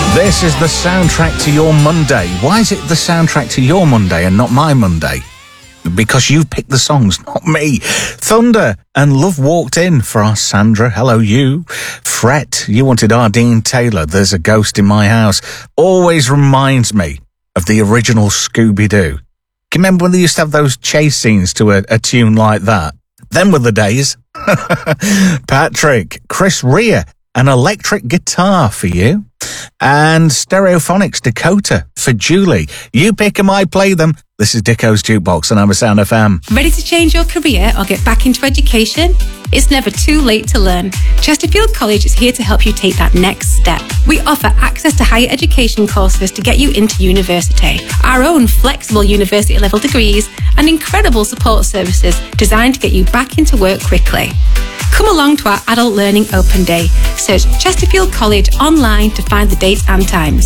This is the soundtrack to your Monday. Why is it the soundtrack to your Monday and not my Monday? Because you picked the songs, not me. Thunder and Love Walked In for our Sandra. Hello, you. Fret, you wanted our Dean Taylor. There's a Ghost in My House. Always reminds me of the original Scooby-Doo. Can you remember when they used to have those chase scenes to a tune like that? Them were the days. Patrick, Chris Rea, an electric guitar for you. And Stereophonics Dakota for Julie. You pick 'em, I play them. This is Dicko's Jukebox and I'm a Sound FM. Ready to change your career or get back into education? It's never too late to learn. Chesterfield College is here to help you take that next step. We offer access to higher education courses to get you into university, our own flexible university level degrees, and incredible support services designed to get you back into work quickly. Come along to our Adult Learning Open Day. Search Chesterfield College online to find the dates and times.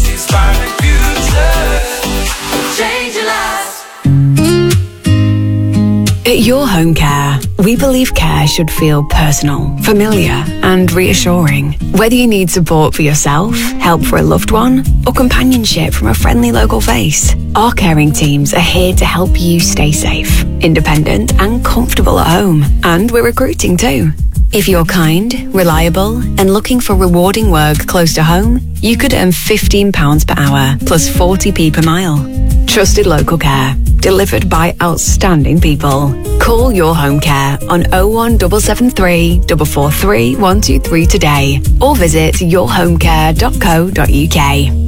At Your Home Care, we believe care should feel personal, familiar and reassuring. Whether you need support for yourself, help for a loved one, or companionship from a friendly local face, our caring teams are here to help you stay safe, independent and comfortable at home. And we're recruiting too. If you're kind, reliable and looking for rewarding work close to home, you could earn £15 per hour plus 40p per mile. Trusted local care, delivered by outstanding people. Call Your Home Care on 01773 443 123 today or visit yourhomecare.co.uk.